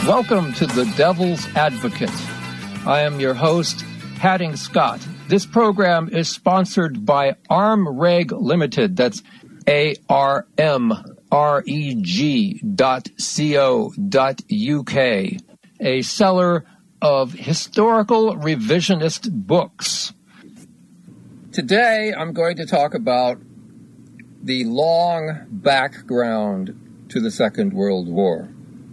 Welcome to The Devil's Advocate. I am your host, Hadding Scott. This program is sponsored by ARMReg Limited. That's ARMREG.co.uk, a seller of historical revisionist books. Today, I'm going to talk about the long background to the Second World War.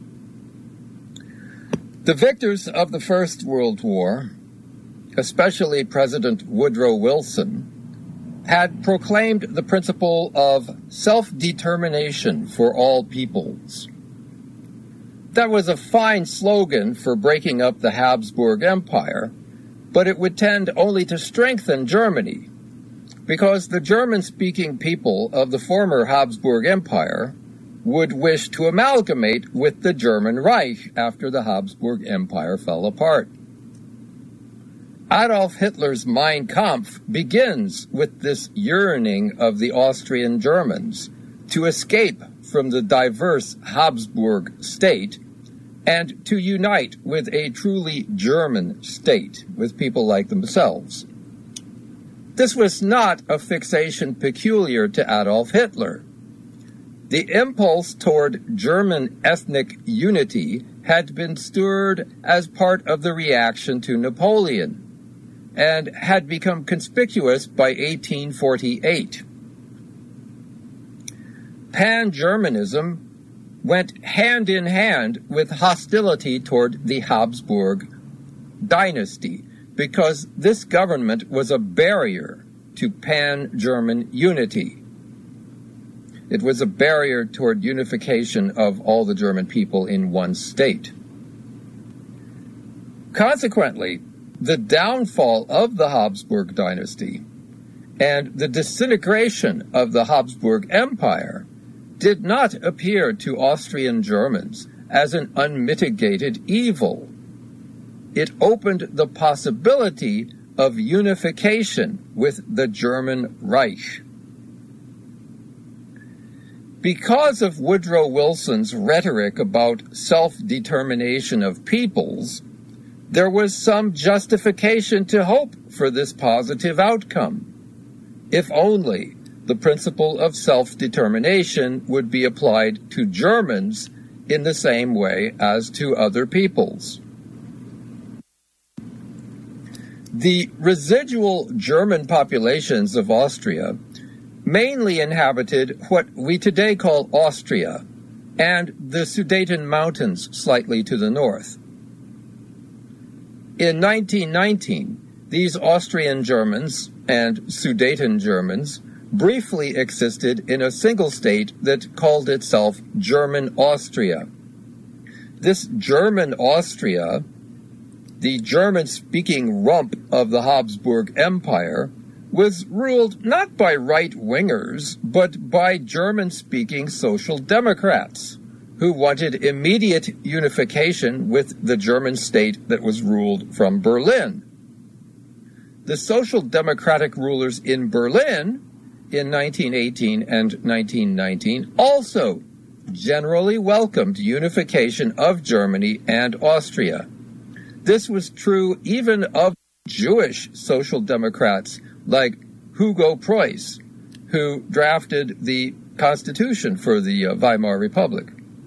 The victors of the First World War, especially President Woodrow Wilson, had proclaimed the principle of self-determination for all peoples. That was a fine slogan for breaking up the Habsburg Empire, but it would tend only to strengthen Germany, because the German-speaking people of the former Habsburg Empire would wish to amalgamate with the German Reich after the Habsburg Empire fell apart. Adolf Hitler's Mein Kampf begins with this yearning of the Austrian Germans to escape from the diverse Habsburg state and to unite with a truly German state, with people like themselves. This was not a fixation peculiar to Adolf Hitler. The impulse toward German ethnic unity had been stirred as part of the reaction to Napoleon and had become conspicuous by 1848. Pan-Germanism went hand in hand with hostility toward the Habsburg dynasty because this government was a barrier to pan-German unity. It was a barrier toward unification of all the German people in one state. Consequently, the downfall of the Habsburg dynasty and the disintegration of the Habsburg Empire did not appear to Austrian Germans as an unmitigated evil. It opened the possibility of unification with the German Reich. Because of Woodrow Wilson's rhetoric about self-determination of peoples, there was some justification to hope for this positive outcome, if only the principle of self-determination would be applied to Germans in the same way as to other peoples. The residual German populations of Austria mainly inhabited what we today call Austria and the Sudeten Mountains slightly to the north. In 1919, these Austrian Germans and Sudeten Germans briefly existed in a single state that called itself German Austria. This German Austria, the German-speaking rump of the Habsburg Empire, was ruled not by right-wingers, but by German-speaking Social Democrats, who wanted immediate unification with the German state that was ruled from Berlin. The Social Democratic rulers in Berlin in 1918 and 1919 also generally welcomed unification of Germany and Austria. This was true even of Jewish Social Democrats like Hugo Preuss, who drafted the Constitution for the Weimar Republic.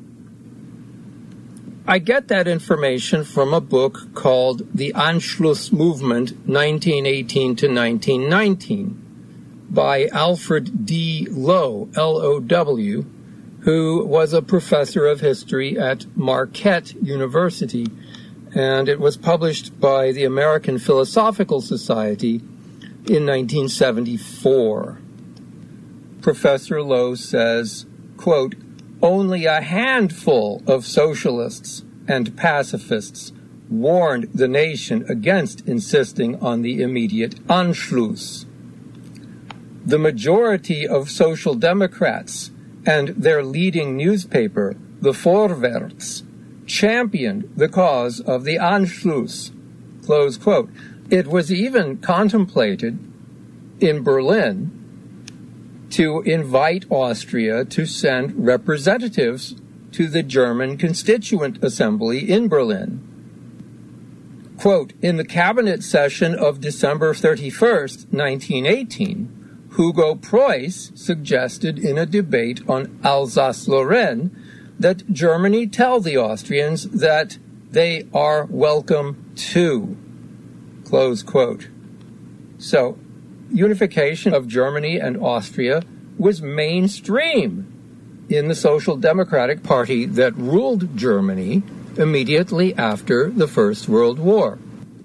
I get that information from a book called The Anschluss Movement, 1918 to 1919, by Alfred D. Low, L-O-W, who was a professor of history at Marquette University, and it was published by the American Philosophical Society in 1974. Professor Lowe says, quote, "Only a handful of socialists and pacifists warned the nation against insisting on the immediate Anschluss. The majority of Social Democrats and their leading newspaper, the Vorwärts, championed the cause of the Anschluss." Close quote. It was even contemplated in Berlin to invite Austria to send representatives to the German Constituent Assembly in Berlin. Quote, in the cabinet session of December 31st, 1918, Hugo Preuss suggested in a debate on Alsace-Lorraine that Germany tell the Austrians that they are welcome too. Close quote. So, unification of Germany and Austria was mainstream in the Social Democratic Party that ruled Germany immediately after the First World War.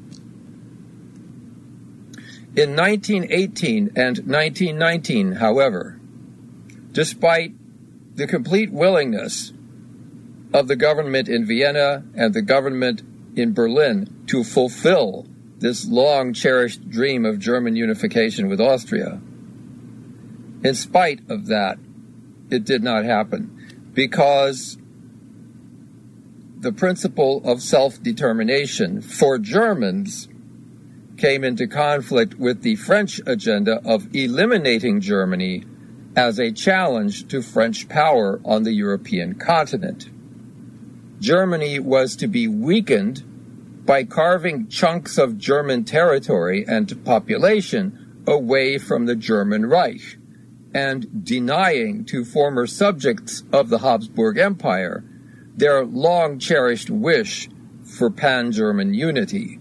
In 1918 and 1919, however, despite the complete willingness of the government in Vienna and the government in Berlin to fulfill this long-cherished dream of German unification with Austria, in spite of that, it did not happen because the principle of self-determination for Germans came into conflict with the French agenda of eliminating Germany as a challenge to French power on the European continent. Germany was to be weakened by carving chunks of German territory and population away from the German Reich and denying to former subjects of the Habsburg Empire their long-cherished wish for pan-German unity.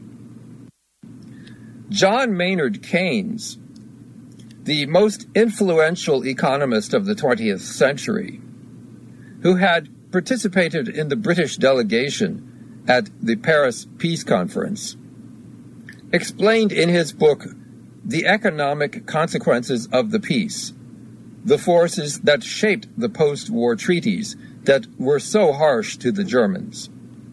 John Maynard Keynes, the most influential economist of the 20th century, who had participated in the British delegation at the Paris Peace Conference, explained in his book, The Economic Consequences of the Peace, the forces that shaped the post-war treaties that were so harsh to the Germans.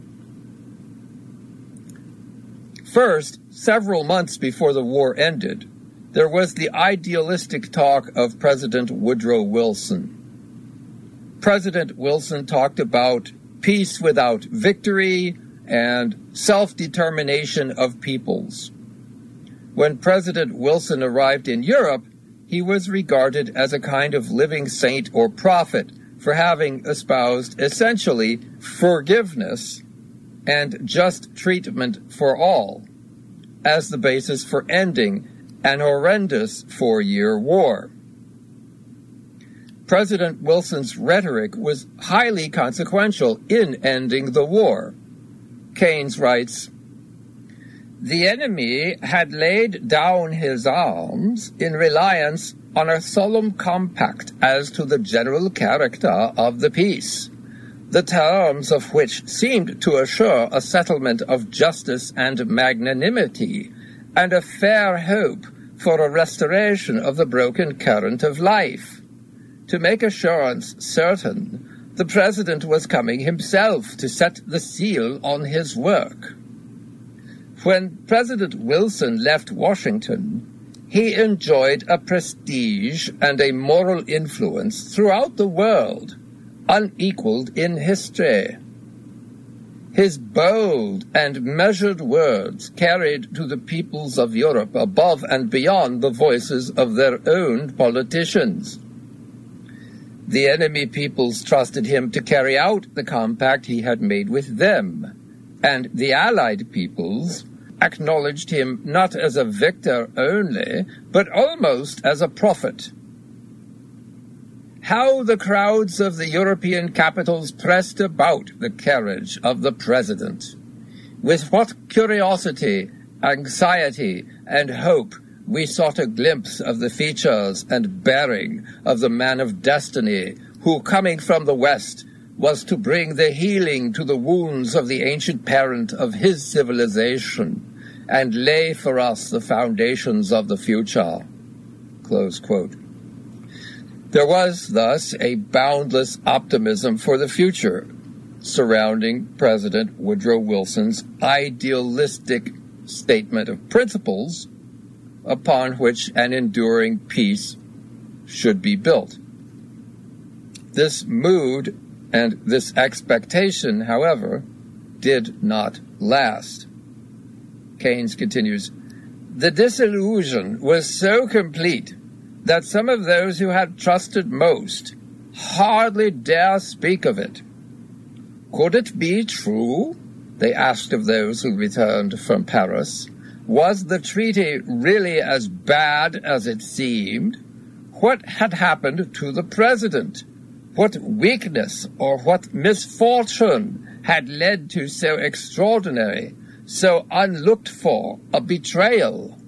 First, several months before the war ended, there was the idealistic talk of President Woodrow Wilson. President Wilson talked about peace without victory and self-determination of peoples. When President Wilson arrived in Europe, he was regarded as a kind of living saint or prophet for having espoused essentially forgiveness and just treatment for all as the basis for ending an horrendous 4-year war. President Wilson's rhetoric was highly consequential in ending the war. Keynes writes, "The enemy had laid down his arms in reliance on a solemn compact as to the general character of the peace, the terms of which seemed to assure a settlement of justice and magnanimity, and a fair hope for a restoration of the broken current of life. To make assurance certain, the President was coming himself to set the seal on his work." When President Wilson left Washington, he enjoyed a prestige and a moral influence throughout the world, unequaled in history. His bold and measured words carried to the peoples of Europe above and beyond the voices of their own politicians. The enemy peoples trusted him to carry out the compact he had made with them, and the allied peoples acknowledged him not as a victor only, but almost as a prophet. How the crowds of the European capitals pressed about the carriage of the President! With what curiosity, anxiety, and hope we sought a glimpse of the features and bearing of the man of destiny who, coming from the West, was to bring the healing to the wounds of the ancient parent of his civilization and lay for us the foundations of the future. Close quote. There was thus a boundless optimism for the future surrounding President Woodrow Wilson's idealistic statement of principles upon which an enduring peace should be built. This mood and this expectation, however, did not last. Keynes continues, "The disillusion was so complete that some of those who had trusted most hardly dare speak of it, Could it be true? They asked of those who returned from Paris. Was the treaty really as bad as it seemed? What had happened to the president? What weakness or what misfortune had led to so extraordinary, so unlooked for a betrayal?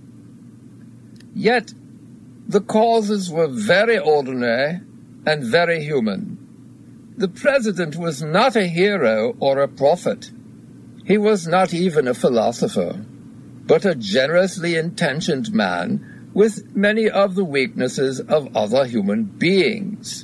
Yet the causes were very ordinary and very human. The president was not a hero or a prophet. He was not even a philosopher, but a generously intentioned man with many of the weaknesses of other human beings.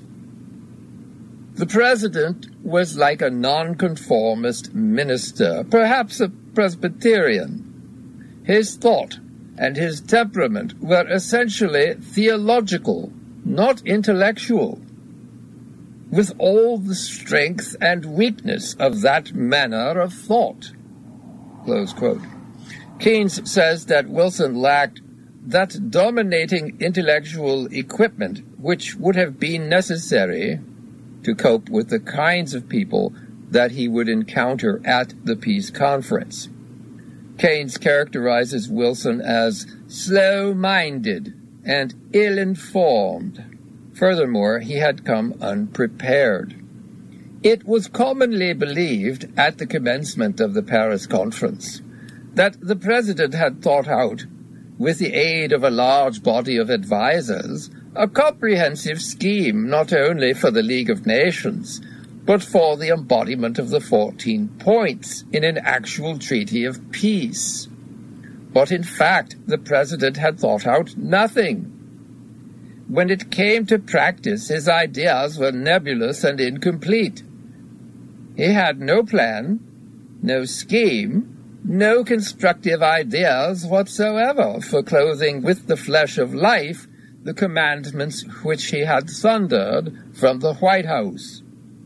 The president was like a nonconformist minister, perhaps a Presbyterian. His thought and his temperament were essentially theological, not intellectual, with all the strength and weakness of that manner of thought. Close quote. Keynes says that Wilson lacked that dominating intellectual equipment which would have been necessary to cope with the kinds of people that he would encounter at the peace conference. Keynes characterizes Wilson as slow-minded and ill-informed. Furthermore, he had come unprepared. It was commonly believed at the commencement of the Paris Conference that the president had thought out, with the aid of a large body of advisers, a comprehensive scheme not only for the League of Nations, but for the embodiment of the 14 points in an actual treaty of peace. But in fact, the president had thought out nothing. When it came to practice, his ideas were nebulous and incomplete. He had no plan, no scheme, no constructive ideas whatsoever for clothing with the flesh of life the commandments which he had thundered from the White House.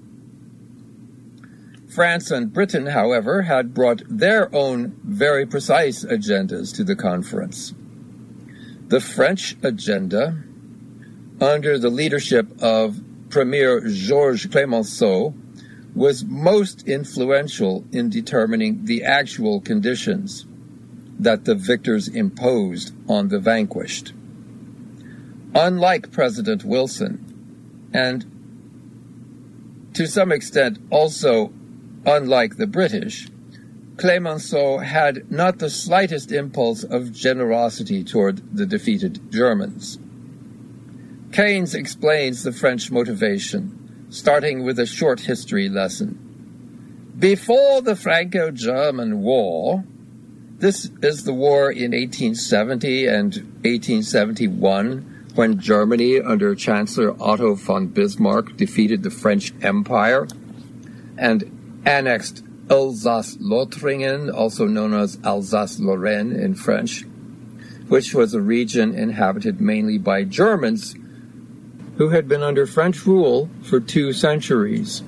France and Britain, however, had brought their own very precise agendas to the conference. The French agenda, under the leadership of Premier Georges Clemenceau, was most influential in determining the actual conditions that the victors imposed on the vanquished. Unlike President Wilson, and to some extent also unlike the British, Clemenceau had not the slightest impulse of generosity toward the defeated Germans. Keynes explains the French motivation, starting with a short history lesson. Before the Franco-German War, this is the war in 1870 and 1871, when Germany, under Chancellor Otto von Bismarck, defeated the French Empire and annexed Alsace-Lothringen, also known as Alsace-Lorraine in French, which was a region inhabited mainly by Germans who had been under French rule for 2 centuries.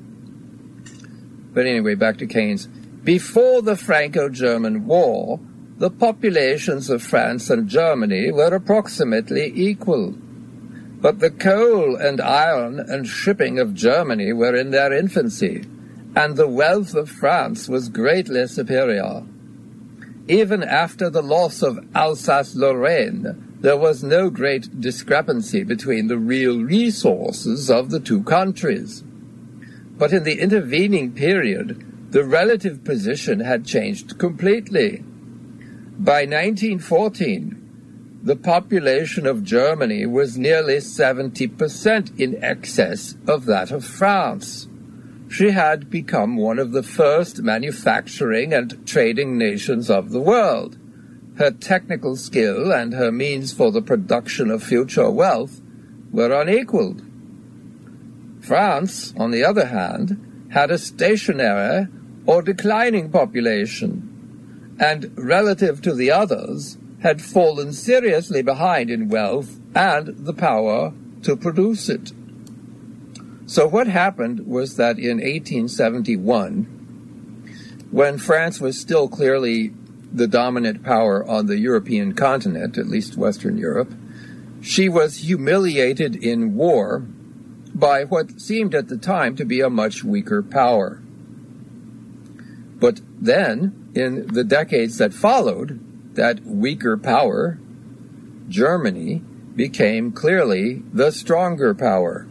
But anyway, back to Keynes. Before the Franco-German War, the populations of France and Germany were approximately equal. But the coal and iron and shipping of Germany were in their infancy, and the wealth of France was greatly superior. Even after the loss of Alsace-Lorraine, there was no great discrepancy between the real resources of the 2 countries. But in the intervening period, the relative position had changed completely. By 1914, the population of Germany was nearly 70% in excess of that of France. She had become one of the first manufacturing and trading nations of the world. Her technical skill and her means for the production of future wealth were unequaled. France, on the other hand, had a stationary or declining population, and relative to the others, had fallen seriously behind in wealth and the power to produce it. So what happened was that in 1871, when France was still clearly the dominant power on the European continent, at least Western Europe, she was humiliated in war by what seemed at the time to be a much weaker power. But then, in the decades that followed, that weaker power, Germany, became clearly the stronger power.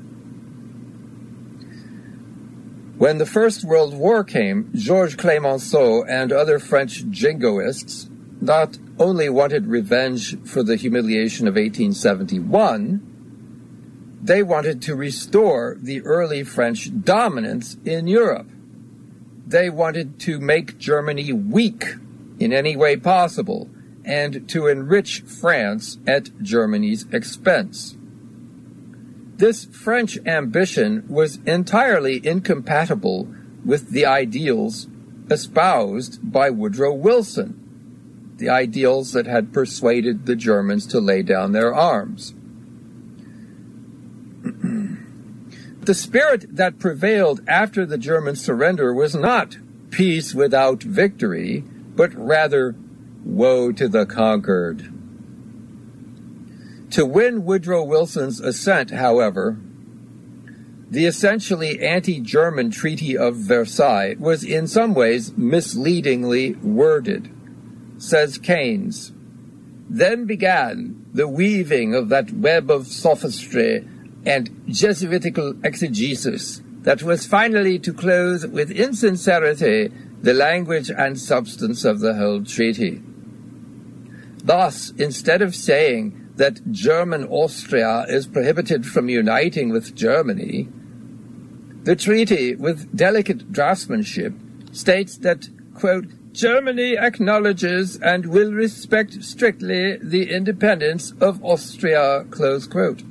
When the First World War came, Georges Clemenceau and other French jingoists not only wanted revenge for the humiliation of 1871, they wanted to restore the early French dominance in Europe. They wanted to make Germany weak in any way possible and to enrich France at Germany's expense. This French ambition was entirely incompatible with the ideals espoused by Woodrow Wilson, the ideals that had persuaded the Germans to lay down their arms. The spirit that prevailed after the German surrender was not peace without victory, but rather woe to the conquered. To win Woodrow Wilson's assent, however, the essentially anti-German Treaty of Versailles was in some ways misleadingly worded. Says Keynes, "Then began the weaving of that web of sophistry and Jesuitical exegesis that was finally to clothe with insincerity the language and substance of the whole treaty." Thus, instead of saying that German Austria is prohibited from uniting with Germany, the treaty, with delicate draftsmanship, states that, quote, "Germany acknowledges and will respect strictly the independence of Austria," close quote.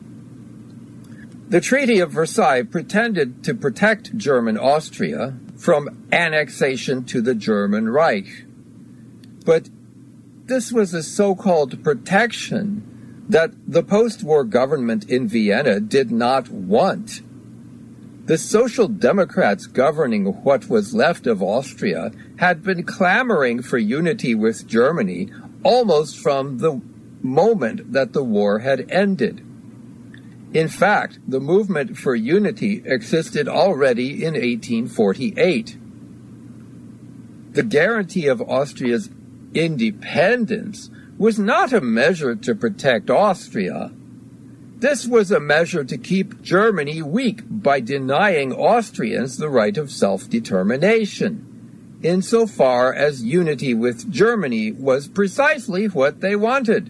The Treaty of Versailles pretended to protect German Austria from annexation to the German Reich. But this was a so-called protection that the post-war government in Vienna did not want. The Social Democrats governing what was left of Austria had been clamoring for unity with Germany almost from the moment that the war had ended. In fact, the movement for unity existed already in 1848. The guarantee of Austria's independence was not a measure to protect Austria. This was a measure to keep Germany weak by denying Austrians the right of self-determination, insofar as unity with Germany was precisely what they wanted.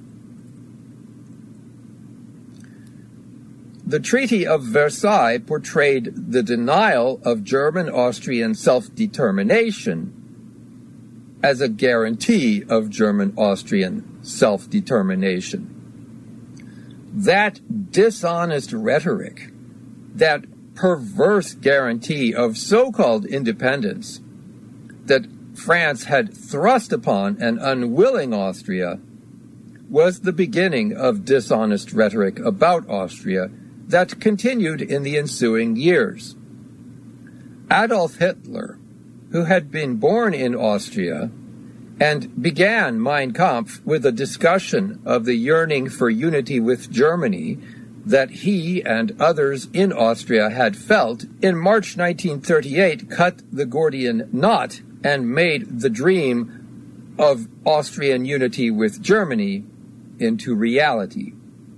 The Treaty of Versailles portrayed the denial of German-Austrian self-determination as a guarantee of German-Austrian self-determination. That dishonest rhetoric, that perverse guarantee of so-called independence that France had thrust upon an unwilling Austria, was the beginning of dishonest rhetoric about Austria that continued in the ensuing years. Adolf Hitler, who had been born in Austria and began Mein Kampf with a discussion of the yearning for unity with Germany that he and others in Austria had felt, in March 1938 cut the Gordian knot and made the dream of Austrian unity with Germany into reality.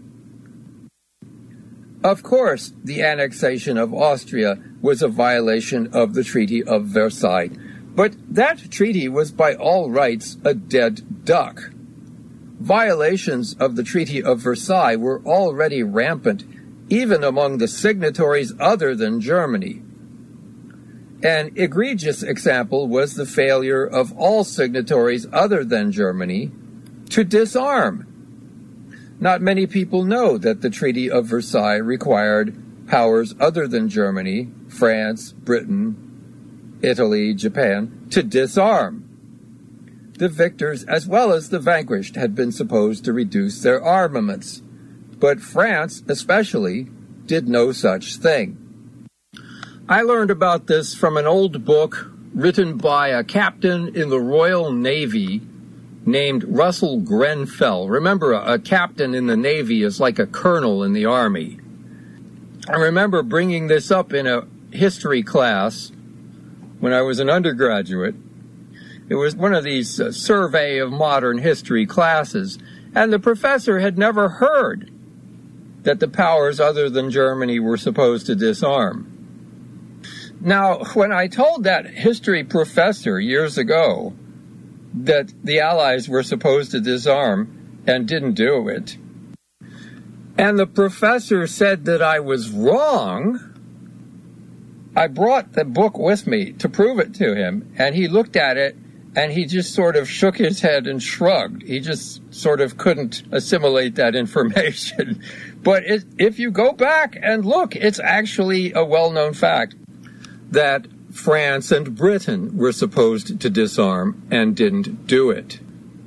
Of course, the annexation of Austria was a violation of the Treaty of Versailles, but that treaty was by all rights a dead duck. Violations of the Treaty of Versailles were already rampant, even among the signatories other than Germany. An egregious example was the failure of all signatories other than Germany to disarm. Not many people know that the Treaty of Versailles required powers other than Germany, France, Britain, Italy, Japan, to disarm. The victors as well as the vanquished had been supposed to reduce their armaments, but France especially did no such thing. I learned about this from an old book written by a captain in the Royal Navy named Russell Grenfell. Remember, a captain in the Navy is like a colonel in the Army. I remember bringing this up in a history class when I was an undergraduate. It was one of these survey of modern history classes, and the professor had never heard that the powers other than Germany were supposed to disarm. Now, when I told that history professor years ago that the Allies were supposed to disarm and didn't do it, and the professor said that I was wrong, I brought the book with me to prove it to him, and he looked at it, and he just sort of shook his head and shrugged. He just sort of couldn't assimilate that information. But if you go back and look, it's actually a well-known fact that France and Britain were supposed to disarm and didn't do it.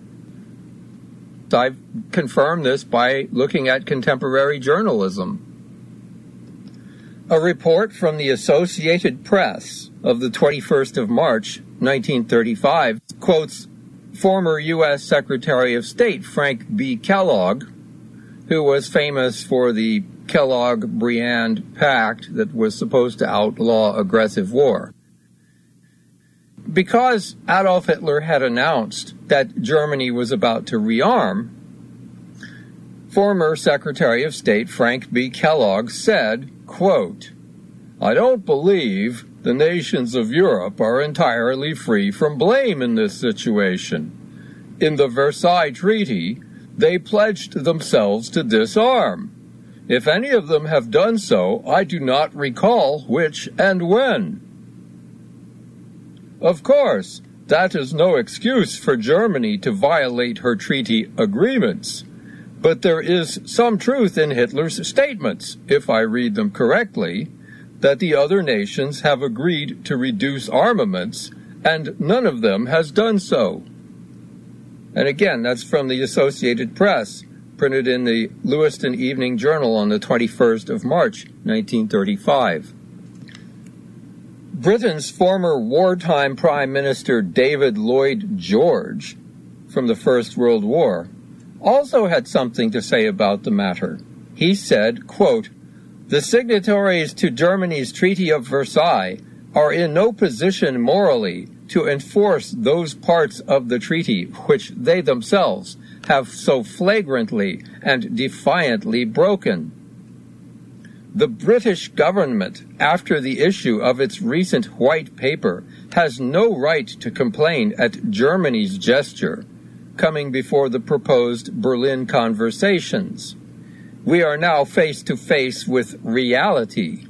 I've confirmed this by looking at contemporary journalism. A report from the Associated Press of the 21st of March, 1935, quotes former U.S. Secretary of State Frank B. Kellogg, who was famous for the Kellogg-Briand Pact that was supposed to outlaw aggressive war. Because Adolf Hitler had announced that Germany was about to rearm, former Secretary of State Frank B. Kellogg said, quote, "I don't believe the nations of Europe are entirely free from blame in this situation. In the Versailles Treaty, they pledged themselves to disarm. If any of them have done so, I do not recall which and when. Of course, that is no excuse for Germany to violate her treaty agreements, but there is some truth in Hitler's statements, if I read them correctly, that the other nations have agreed to reduce armaments, and none of them has done so." And again, that's from the Associated Press, printed in the Lewiston Evening Journal on the 21st of March, 1935. Britain's former wartime Prime Minister David Lloyd George, from the First World War, also had something to say about the matter. He said, quote, "The signatories to Germany's Treaty of Versailles are in no position morally to enforce those parts of the treaty which they themselves have so flagrantly and defiantly broken. The British government, after the issue of its recent white paper, has no right to complain at Germany's gesture, coming before the proposed Berlin conversations. We are now face to face with reality.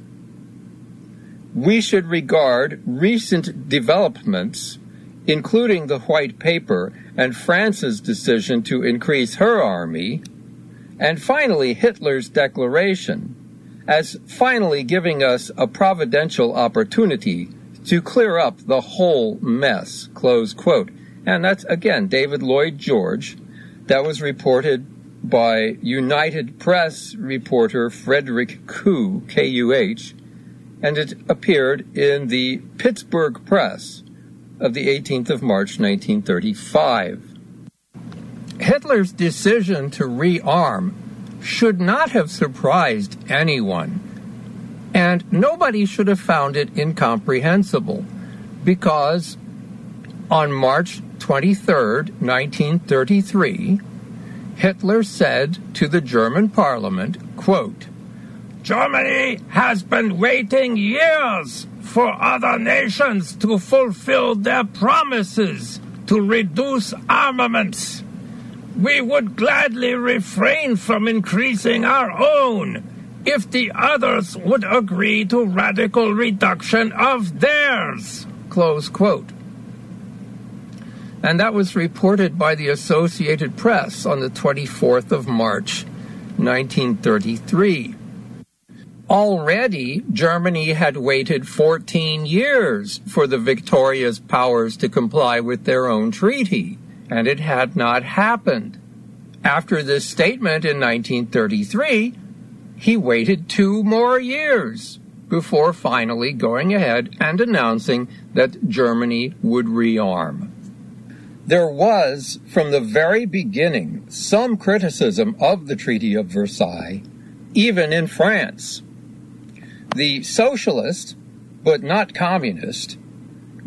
We should regard recent developments, including the white paper and France's decision to increase her army, and finally Hitler's declaration, as finally giving us a providential opportunity to clear up the whole mess," close quote. And that's, again, David Lloyd George. That was reported by United Press reporter Frederick Kuh, K-U-H, and it appeared in the Pittsburgh Press of the 18th of March, 1935. Hitler's decision to rearm should not have surprised anyone, and nobody should have found it incomprehensible, because on March 23rd, 1933, Hitler said to the German parliament, quote, "Germany has been waiting years for other nations to fulfill their promises to reduce armaments. We would gladly refrain from increasing our own if the others would agree to radical reduction of theirs," close quote. And that was reported by the Associated Press on the 24th of March, 1933. Already, Germany had waited 14 years for the victorious powers to comply with their own treaty, and it had not happened. After this statement in 1933, he waited 2 more years before finally going ahead and announcing that Germany would rearm. There was, from the very beginning, some criticism of the Treaty of Versailles, even in France. The socialist, but not communist,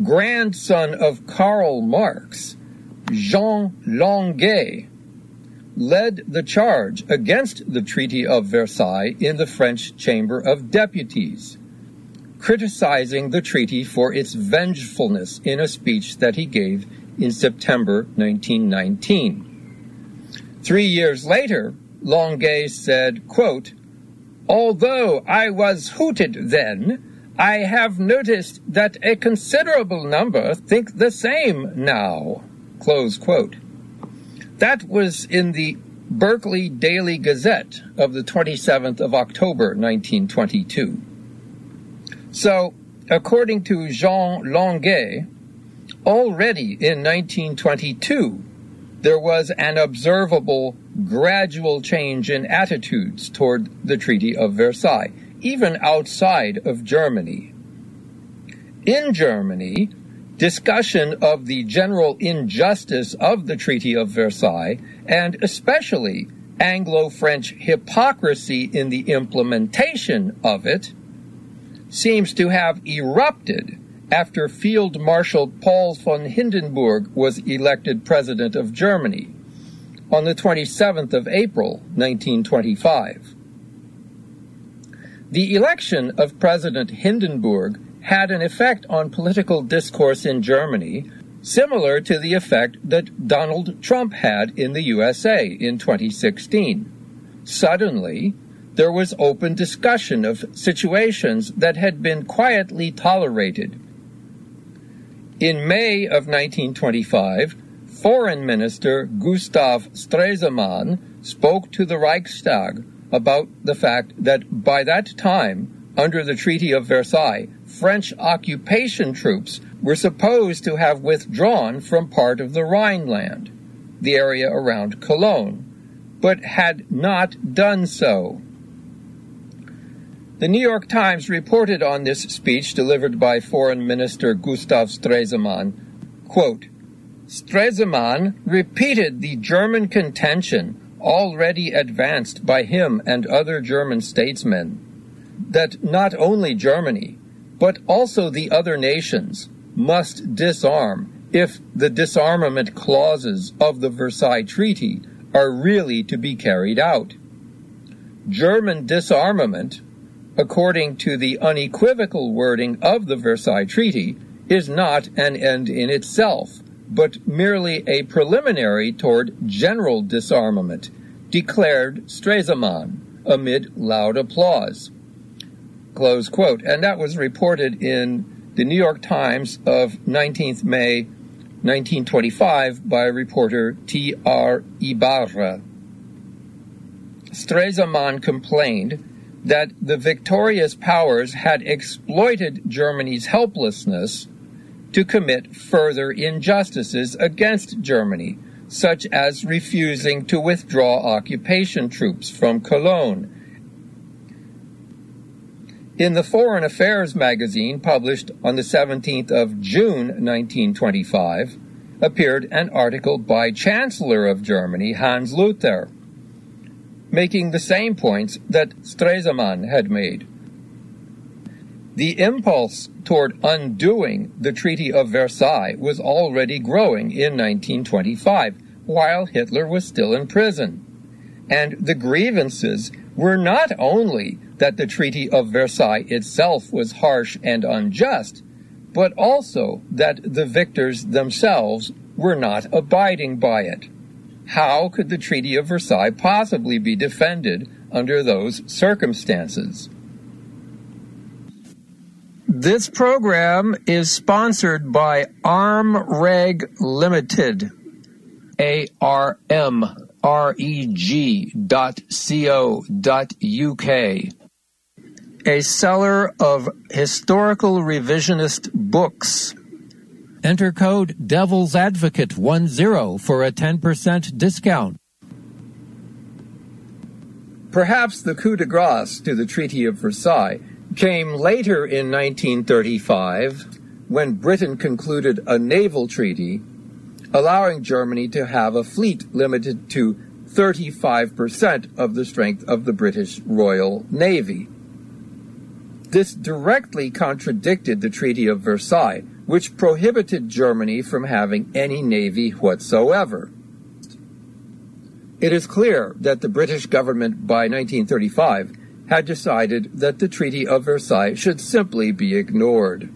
grandson of Karl Marx, Jean Longuet, led the charge against the Treaty of Versailles in the French Chamber of Deputies, criticizing the treaty for its vengefulness in a speech that he gave in September 1919. 3 years later, Longuet said, quote, "Although I was hooted then, I have noticed that a considerable number think the same now." Close quote. That was in the Berkeley Daily Gazette of the 27th of October, 1922. So, according to Jean Longuet, already in 1922, there was an observable gradual change in attitudes toward the Treaty of Versailles, even outside of Germany. In Germany, discussion of the general injustice of the Treaty of Versailles, and especially Anglo-French hypocrisy in the implementation of it, seems to have erupted after Field Marshal Paul von Hindenburg was elected President of Germany on the 27th of April, 1925. The election of President Hindenburg had an effect on political discourse in Germany, similar to the effect that Donald Trump had in the USA in 2016. Suddenly, there was open discussion of situations that had been quietly tolerated. In May of 1925, Foreign Minister Gustav Stresemann spoke to the Reichstag about the fact that by that time, under the Treaty of Versailles, French occupation troops were supposed to have withdrawn from part of the Rhineland, the area around Cologne, but had not done so. The New York Times reported on this speech delivered by Foreign Minister Gustav Stresemann, quote, "Stresemann repeated the German contention already advanced by him and other German statesmen, that not only Germany, but also the other nations must disarm if the disarmament clauses of the Versailles Treaty are really to be carried out. German disarmament, according to the unequivocal wording of the Versailles Treaty, is not an end in itself, but merely a preliminary toward general disarmament, declared Stresemann amid loud applause." Close quote. And that was reported in the New York Times of 19th May 1925 by reporter T.R. Ibarra. Stresemann complained that the victorious powers had exploited Germany's helplessness to commit further injustices against Germany, such as refusing to withdraw occupation troops from Cologne. In the Foreign Affairs magazine, published on the 17th of June 1925, appeared an article by Chancellor of Germany, Hans Luther, making the same points that Stresemann had made. The impulse toward undoing the Treaty of Versailles was already growing in 1925, while Hitler was still in prison. And the grievances were not only that the Treaty of Versailles itself was harsh and unjust, but also that the victors themselves were not abiding by it. How could the Treaty of Versailles possibly be defended under those circumstances? This program is sponsored by ArmReg Limited, ARMREG.co.uk, a seller of historical revisionist books. Enter code Devil's Advocate 10 for a 10% discount. Perhaps the coup de grace to the Treaty of Versailles came later in 1935 when Britain concluded a naval treaty allowing Germany to have a fleet limited to 35% of the strength of the British Royal Navy. This directly contradicted the Treaty of Versailles, which prohibited Germany from having any navy whatsoever. It is clear that the British government by 1935 had decided that the Treaty of Versailles should simply be ignored.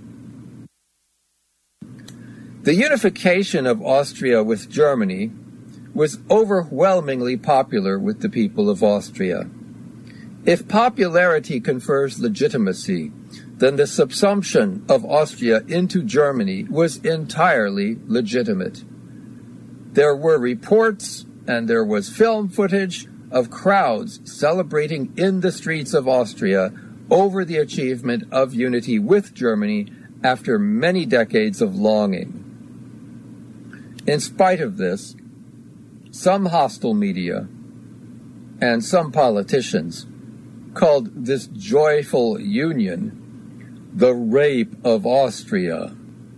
The unification of Austria with Germany was overwhelmingly popular with the people of Austria. If popularity confers legitimacy, then the subsumption of Austria into Germany was entirely legitimate. There were reports and there was film footage of crowds celebrating in the streets of Austria over the achievement of unity with Germany after many decades of longing. In spite of this, some hostile media and some politicians called this joyful union the rape of Austria.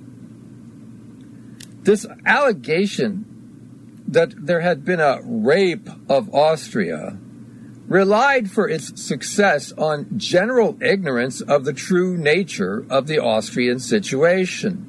This allegation that there had been a rape of Austria relied for its success on general ignorance of the true nature of the Austrian situation.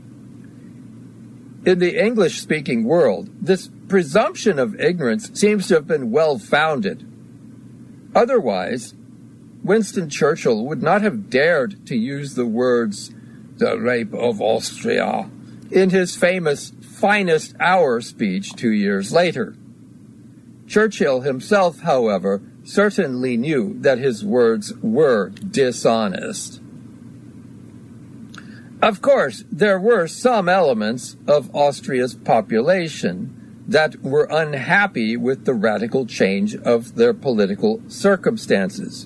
In the English-speaking world, this presumption of ignorance seems to have been well-founded. Otherwise, Winston Churchill would not have dared to use the words, "the rape of Austria," in his famous finest hour speech 2 years later. Churchill himself, however, certainly knew that his words were dishonest. Of course, there were some elements of Austria's population that were unhappy with the radical change of their political circumstances.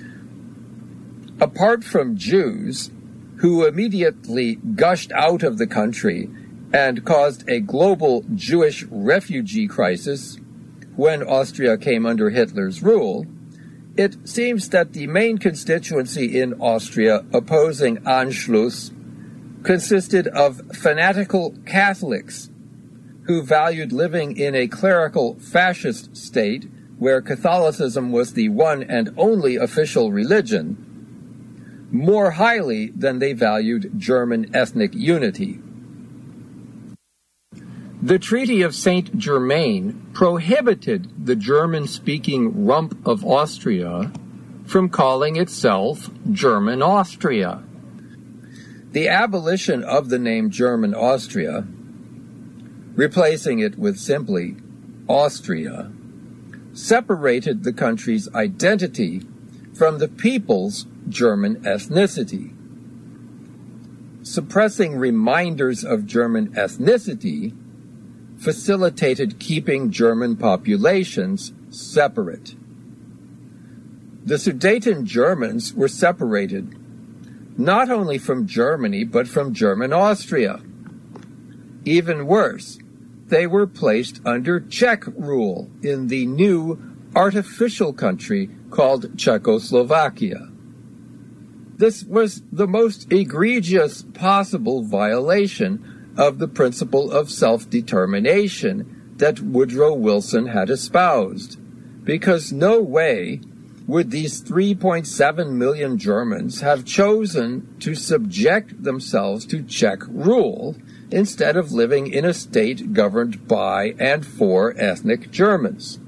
Apart from Jews, who immediately gushed out of the country and caused a global Jewish refugee crisis when Austria came under Hitler's rule, it seems that the main constituency in Austria opposing Anschluss consisted of fanatical Catholics who valued living in a clerical fascist state where Catholicism was the one and only official religion more highly than they valued German ethnic unity. The Treaty of Saint-Germain prohibited the German-speaking rump of Austria from calling itself German Austria. The abolition of the name German Austria, replacing it with simply Austria, separated the country's identity from the people's German ethnicity. Suppressing reminders of German ethnicity facilitated keeping German populations separate. The Sudeten Germans were separated not only from Germany but from German Austria. Even worse, they were placed under Czech rule in the new artificial country called Czechoslovakia. This was the most egregious possible violation of the principle of self-determination that Woodrow Wilson had espoused, because no way would these 3.7 million Germans have chosen to subject themselves to Czech rule instead of living in a state governed by and for ethnic Germans.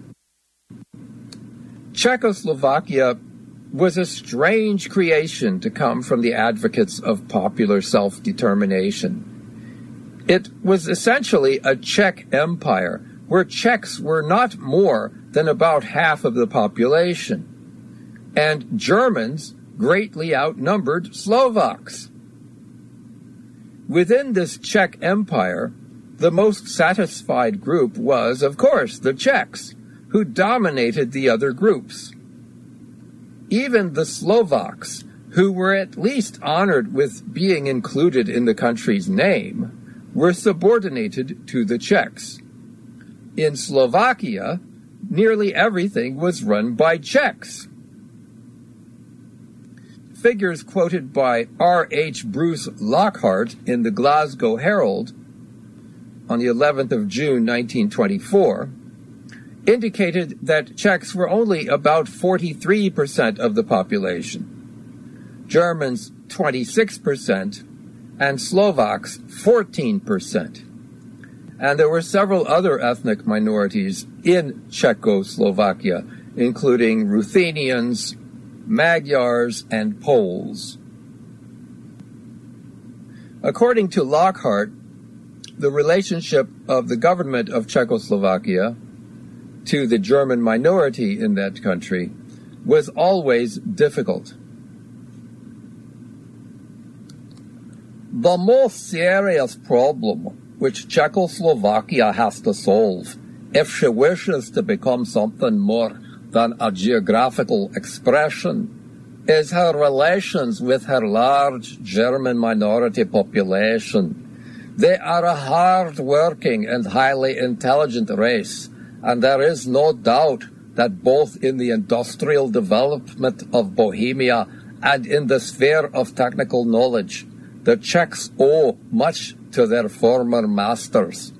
Czechoslovakia was a strange creation to come from the advocates of popular self-determination. It was essentially a Czech empire, where Czechs were not more than about half of the population, and Germans greatly outnumbered Slovaks. Within this Czech empire, the most satisfied group was, of course, the Czechs, who dominated the other groups. Even the Slovaks, who were at least honored with being included in the country's name, were subordinated to the Czechs. In Slovakia, nearly everything was run by Czechs. Figures quoted by R.H. Bruce Lockhart in the Glasgow Herald on the 11th of June 1924 indicated that Czechs were only about 43% of the population, Germans 26%, and Slovaks 14%. And there were several other ethnic minorities in Czechoslovakia, including Ruthenians, Magyars, and Poles. According to Lockhart, the relationship of the government of Czechoslovakia to the German minority in that country was always difficult. The most serious problem which Czechoslovakia has to solve, if she wishes to become something more than a geographical expression, is her relations with her large German minority population. They are a hard-working and highly intelligent race, and there is no doubt that both in the industrial development of Bohemia and in the sphere of technical knowledge, the Czechs owe much to their former masters.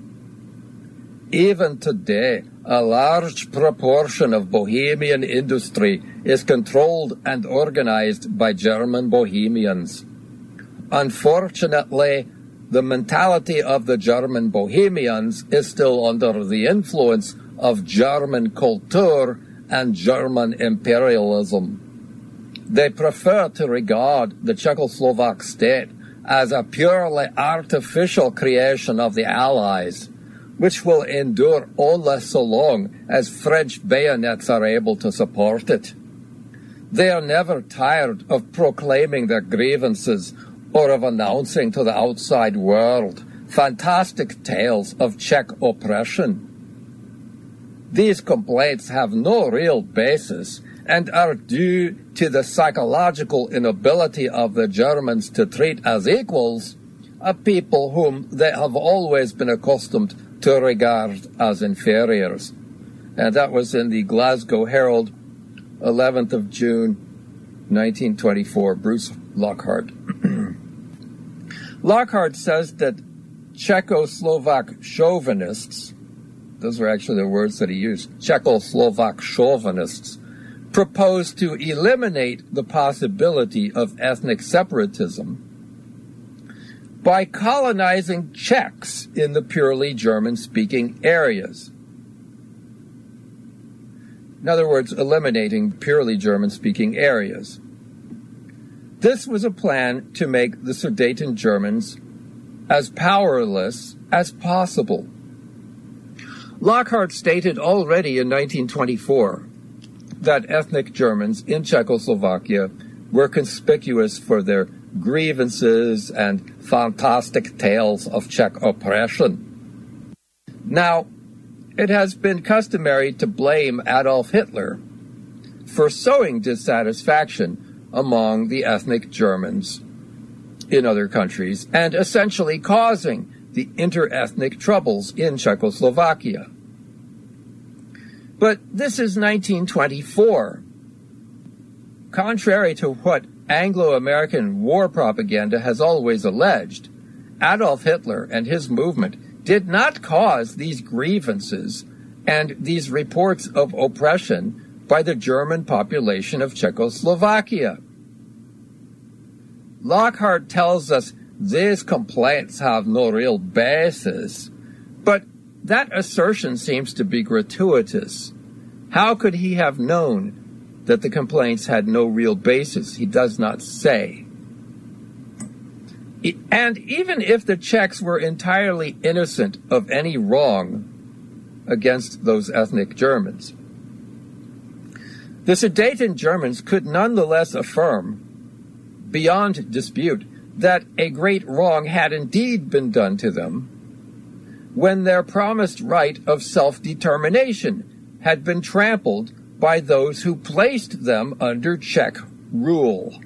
Even today, a large proportion of Bohemian industry is controlled and organized by German Bohemians. Unfortunately, the mentality of the German Bohemians is still under the influence of German culture and German imperialism. They prefer to regard the Czechoslovak state as a purely artificial creation of the Allies, which will endure only so long as French bayonets are able to support it. They are never tired of proclaiming their grievances or of announcing to the outside world fantastic tales of Czech oppression. These complaints have no real basis and are due to the psychological inability of the Germans to treat as equals a people whom they have always been accustomed to regard as inferiors. And that was in the Glasgow Herald, 11th of June, 1924, Bruce Lockhart. Lockhart says that Czechoslovak chauvinists, those were actually the words that he used, Czechoslovak chauvinists, proposed to eliminate the possibility of ethnic separatism by colonizing Czechs in the purely German-speaking areas. In other words, eliminating purely German-speaking areas. This was a plan to make the Sudeten Germans as powerless as possible. Lockhart stated already in 1924 that ethnic Germans in Czechoslovakia were conspicuous for their grievances and fantastic tales of Czech oppression. Now, it has been customary to blame Adolf Hitler for sowing dissatisfaction among the ethnic Germans in other countries and essentially causing the inter-ethnic troubles in Czechoslovakia. But this is 1924. Contrary to what Anglo-American war propaganda has always alleged, Adolf Hitler and his movement did not cause these grievances and these reports of oppression by the German population of Czechoslovakia. Lockhart tells us these complaints have no real basis, but that assertion seems to be gratuitous. How could he have known that the complaints had no real basis? He does not say. And even if the Czechs were entirely innocent of any wrong against those ethnic Germans, the Sudeten Germans could nonetheless affirm, beyond dispute, that a great wrong had indeed been done to them when their promised right of self-determination had been trampled by those who placed them under Czech rule.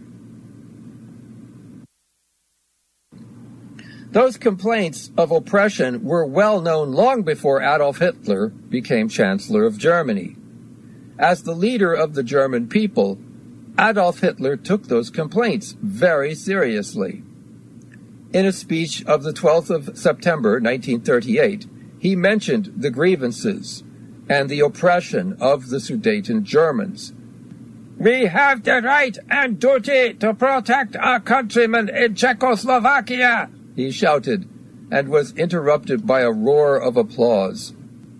Those complaints of oppression were well known long before Adolf Hitler became Chancellor of Germany. As the leader of the German people, Adolf Hitler took those complaints very seriously. In a speech of the 12th of September, 1938, he mentioned the grievances and the oppression of the Sudeten Germans. We have the right and duty to protect our countrymen in Czechoslovakia, he shouted, and was interrupted by a roar of applause.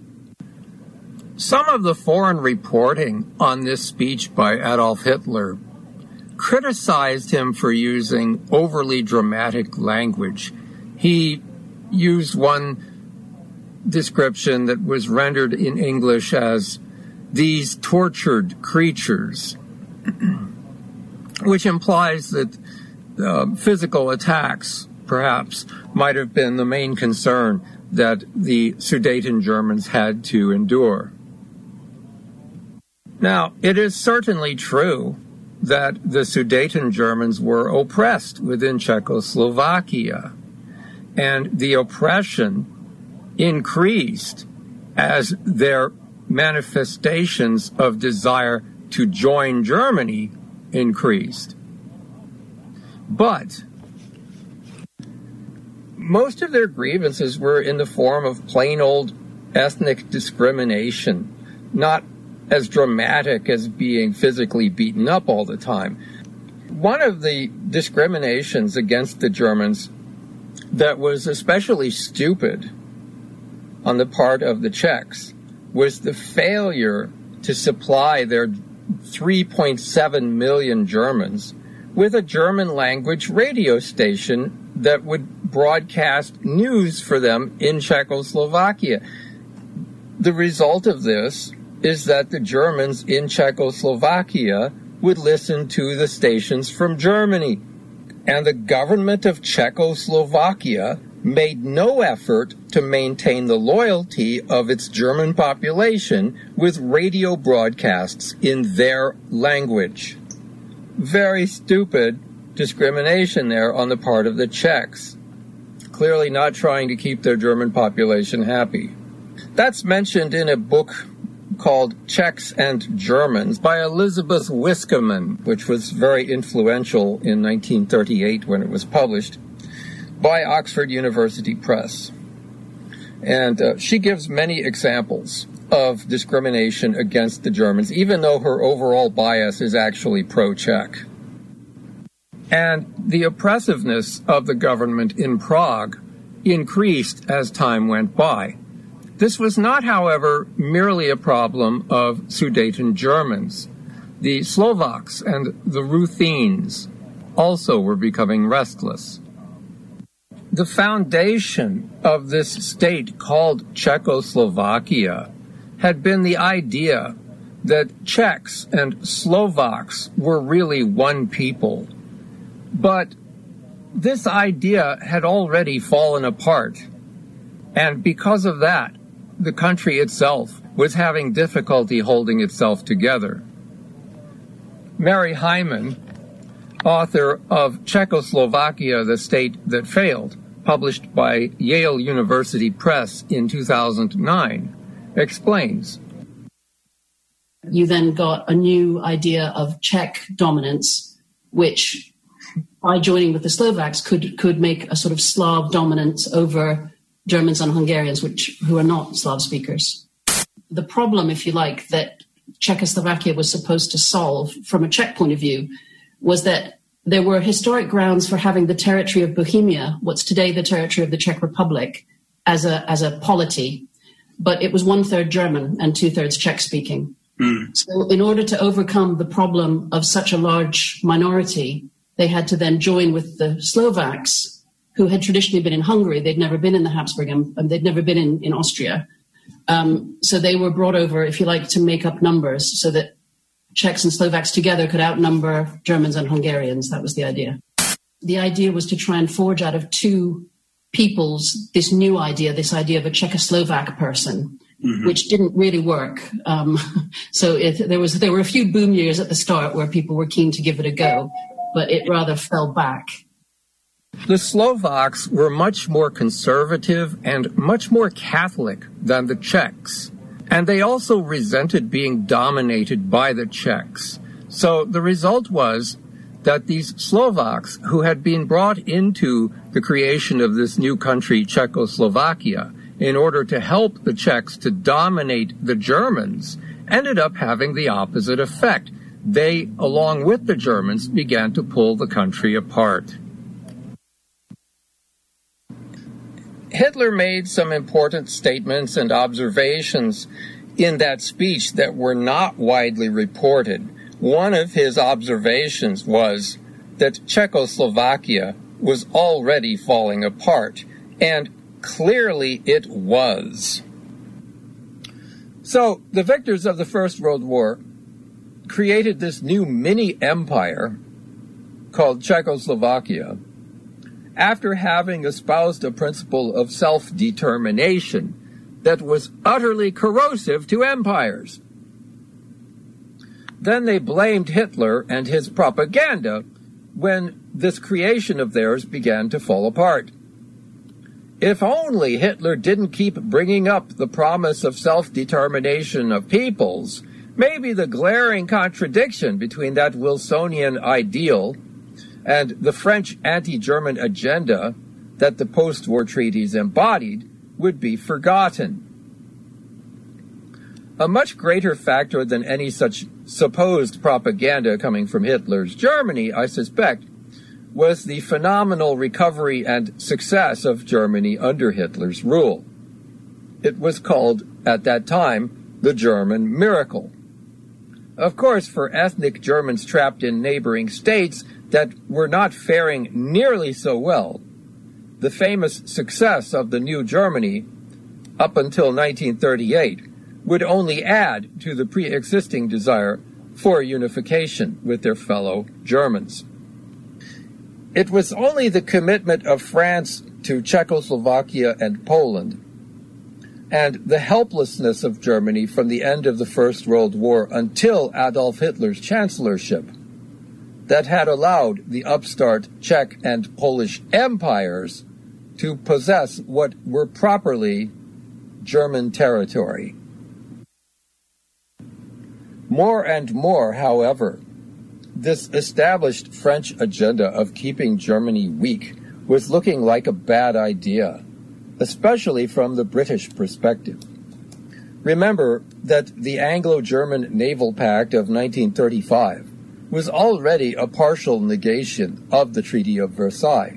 Some of the foreign reporting on this speech by Adolf Hitler criticized him for using overly dramatic language. He used one description that was rendered in English as "these tortured creatures," which implies that physical attacks, perhaps, might have been the main concern that the Sudeten Germans had to endure. Now, it is certainly true that the Sudeten Germans were oppressed within Czechoslovakia, and the oppression increased as their manifestations of desire to join Germany increased. But most of their grievances were in the form of plain old ethnic discrimination, not as dramatic as being physically beaten up all the time. One of the discriminations against the Germans that was especially stupid on the part of the Czechs was the failure to supply their 3.7 million Germans with a German language radio station that would broadcast news for them in Czechoslovakia. The result of this is that the Germans in Czechoslovakia would listen to the stations from Germany. And the government of Czechoslovakia made no effort to maintain the loyalty of its German population with radio broadcasts in their language. Very stupid discrimination there on the part of the Czechs. Clearly not trying to keep their German population happy. That's mentioned in a book called Czechs and Germans by Elizabeth Wiskaman, which was very influential in 1938 when it was published by Oxford University Press. And she gives many examples of discrimination against the Germans, even though her overall bias is actually pro-Czech. And the oppressiveness of the government in Prague increased as time went by. This was not, however, merely a problem of Sudeten Germans. The Slovaks and the Ruthenes also were becoming restless. The foundation of this state called Czechoslovakia had been the idea that Czechs and Slovaks were really one people. But this idea had already fallen apart, and because of that, the country itself was having difficulty holding itself together. Mary Hyman, author of Czechoslovakia, the State That Failed, published by Yale University Press in 2009, explains. You then got a new idea of Czech dominance, which, by joining with the Slovaks, could make a sort of Slav dominance over Germans and Hungarians, who are not Slav speakers. The problem, if you like, that Czechoslovakia was supposed to solve from a Czech point of view was that there were historic grounds for having the territory of Bohemia, what's today the territory of the Czech Republic, as a polity, but it was 1/3 German and 2/3 Czech speaking. So in order to overcome the problem of such a large minority, they had to then join with the Slovaks, who had traditionally been in Hungary. They'd never been in the Habsburg, and they'd never been in Austria. So they were brought over, if you like, to make up numbers so that Czechs and Slovaks together could outnumber Germans and Hungarians. That was the idea. The idea was to try and forge out of two peoples this new idea, this idea of a Czechoslovak person, which didn't really work. So there were a few boom years at the start where people were keen to give it a go, but it rather fell back. The Slovaks were much more conservative and much more Catholic than the Czechs, and they also resented being dominated by the Czechs. So the result was that these Slovaks, who had been brought into the creation of this new country, Czechoslovakia, in order to help the Czechs to dominate the Germans, ended up having the opposite effect. they, along with the Germans, began to pull the country apart. Hitler made some important statements and observations in that speech that were not widely reported. One of his observations was that Czechoslovakia was already falling apart, and clearly it was. So, the victors of the First World War created this new mini-empire called Czechoslovakia after having espoused a principle of self-determination that was utterly corrosive to empires. Then they blamed Hitler and his propaganda when this creation of theirs began to fall apart. If only Hitler didn't keep bringing up the promise of self-determination of peoples, maybe the glaring contradiction between that Wilsonian ideal and the French anti-German agenda that the post-war treaties embodied would be forgotten. A much greater factor than any such supposed propaganda coming from Hitler's Germany, I suspect, was the phenomenal recovery and success of Germany under Hitler's rule. It was called, at that time, the German miracle. Of course, for ethnic Germans trapped in neighboring states that were not faring nearly so well, the famous success of the new Germany up until 1938 would only add to the pre-existing desire for unification with their fellow Germans. It was only the commitment of France to Czechoslovakia and Poland and the helplessness of Germany from the end of the First World War until Adolf Hitler's chancellorship that had allowed the upstart Czech and Polish empires to possess what were properly German territory. More and more, however, this established French agenda of keeping Germany weak was looking like a bad idea, especially from the British perspective. Remember that the Anglo-German Naval Pact of 1935 was already a partial negation of the Treaty of Versailles.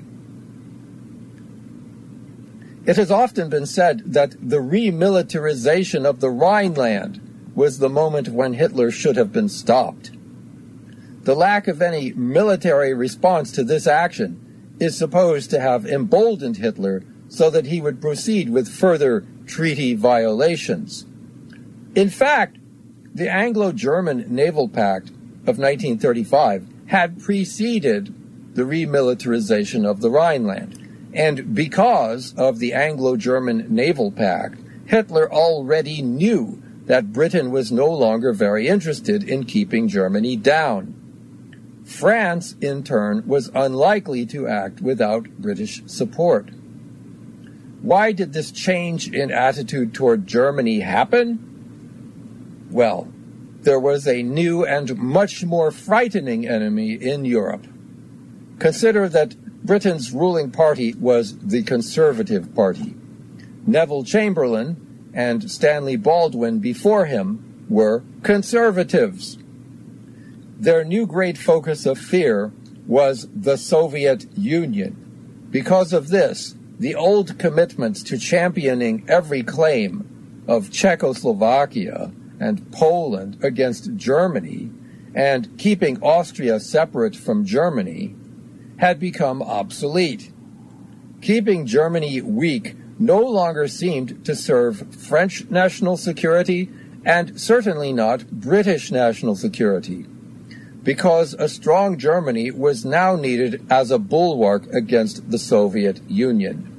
It has often been said that the remilitarization of the Rhineland was the moment when Hitler should have been stopped. The lack of any military response to this action is supposed to have emboldened Hitler so that he would proceed with further treaty violations. In fact, the Anglo-German Naval Pact of 1935 had preceded the remilitarization of the Rhineland, and because of the Anglo-German Naval Pact, Hitler already knew that Britain was no longer very interested in keeping Germany down. France, in turn, was unlikely to act without British support. Why did this change in attitude toward Germany happen? Well, there was a new and much more frightening enemy in Europe. Consider that Britain's ruling party was the Conservative Party. Neville Chamberlain and Stanley Baldwin before him were conservatives. Their new great focus of fear was the Soviet Union. Because of this, the old commitments to championing every claim of Czechoslovakia and Poland against Germany and keeping Austria separate from Germany had become obsolete. Keeping Germany weak no longer seemed to serve French national security and certainly not British national security, because a strong Germany was now needed as a bulwark against the Soviet Union.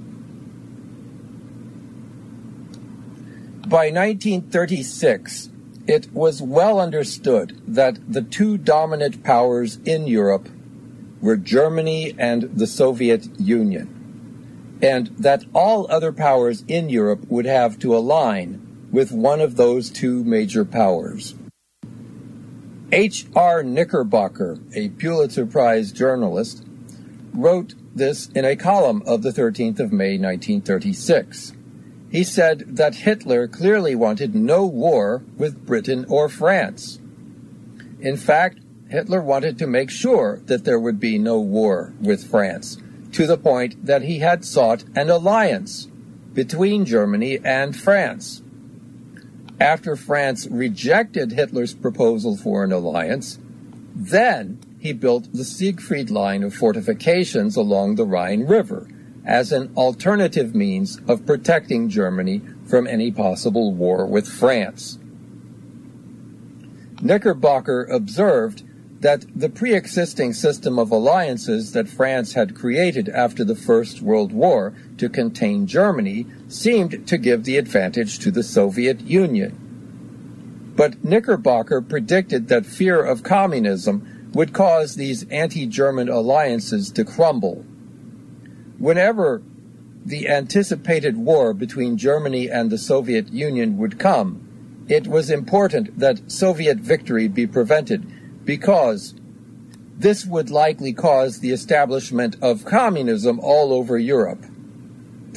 By 1936, it was well understood that the two dominant powers in Europe were Germany and the Soviet Union, and that all other powers in Europe would have to align with one of those two major powers. H.R. Knickerbocker, a Pulitzer Prize journalist, wrote this in a column of the 13th of May, 1936. He said that Hitler clearly wanted no war with Britain or France. In fact, Hitler wanted to make sure that there would be no war with France, to the point that he had sought an alliance between Germany and France. After France rejected Hitler's proposal for an alliance, then he built the Siegfried Line of fortifications along the Rhine River as an alternative means of protecting Germany from any possible war with France. Knickerbocker observed that the pre-existing system of alliances that France had created after the First World War to contain Germany seemed to give the advantage to the Soviet Union. But Knickerbocker predicted that fear of communism would cause these anti-German alliances to crumble. Whenever the anticipated war between Germany and the Soviet Union would come, it was important that Soviet victory be prevented, because this would likely cause the establishment of communism all over Europe.